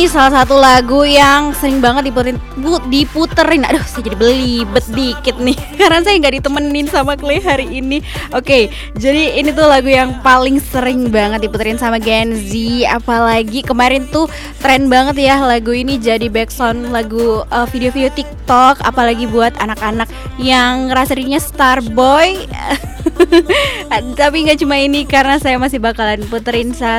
Ini salah satu lagu yang sering banget diputerin. Aduh, saya jadi belibet dikit nih karena saya nggak ditemenin sama Clay hari ini. Oke, jadi ini tuh lagu yang paling sering banget diputerin sama Gen Z. Apalagi kemarin tuh tren banget ya lagu ini jadi backsound lagu video-video TikTok. Apalagi buat anak-anak yang ngerasa dirinya star boy. Tapi nggak cuma ini, karena saya masih bakalan puterin